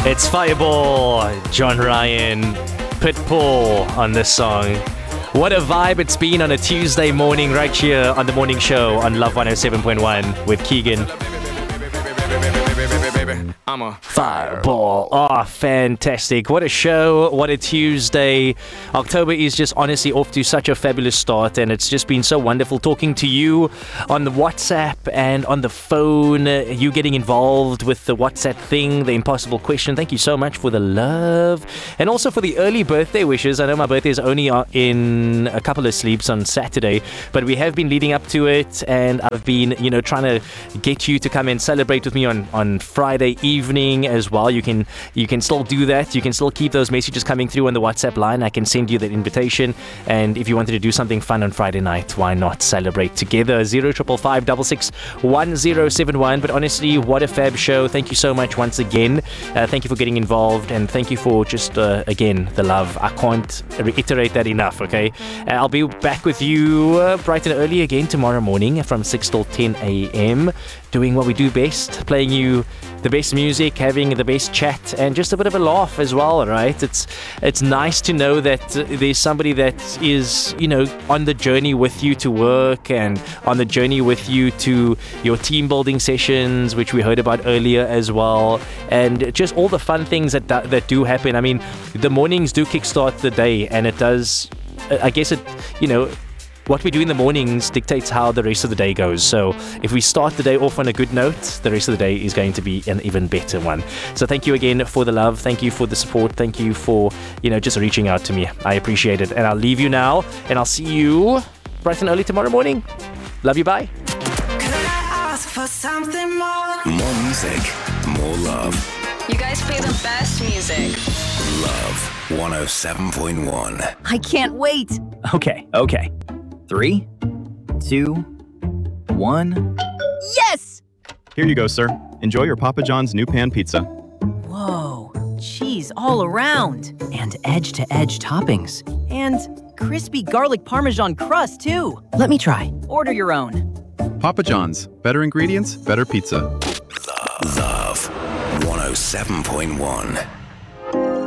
It's Fireball, John Ryan, Pitbull on this song. What a vibe it's been on a Tuesday morning right here on The Morning Show on Love 107.1 with Keegan. I'm a Fireball. Oh, fantastic. What a show. What a Tuesday. October is just honestly off to such a fabulous start, and it's just been so wonderful talking to you on the WhatsApp and on the phone. You getting involved with the WhatsApp thing, the impossible question. Thank you so much for the love and also for the early birthday wishes. I know my birthday is only in a couple of sleeps on Saturday, but we have been leading up to it, and I've been, trying to get you to come and celebrate with me on Friday evening as well. You can still do that. You can still keep those messages coming through on the WhatsApp line. I can send you that invitation, and if you wanted to do something fun on Friday night, why not celebrate together? 0555 But honestly, what a fab show. Thank you so much once again. Thank you for getting involved, and thank you for just again the love. I can't reiterate that enough. Okay, I'll be back with you bright and early again tomorrow morning from 6 till 10 a.m. doing what we do best, playing you the best music, having the best chat, and just a bit of a laugh as well, right? It's nice to know that there's somebody that is, on the journey with you to work and on the journey with you to your team building sessions, which we heard about earlier as well, and just all the fun things that do happen. I mean, the mornings do kickstart the day, and it does, I guess what we do in the mornings dictates how the rest of the day goes. So if we start the day off on a good note, the rest of the day is going to be an even better one. So thank you again for the love. Thank you for the support. Thank you for, just reaching out to me. I appreciate it. And I'll leave you now, and I'll see you bright and early tomorrow morning. Love you. Bye. Could I ask for something more? More music, more love. You guys play the best music. Love 107.1. I can't wait. Okay. 3, 2, 1. Yes! Here you go, sir. Enjoy your Papa John's new pan pizza. Whoa, cheese all around. And edge-to-edge toppings. And crispy garlic parmesan crust, too. Let me try. Order your own. Papa John's. Better ingredients, better pizza. Love 107.1.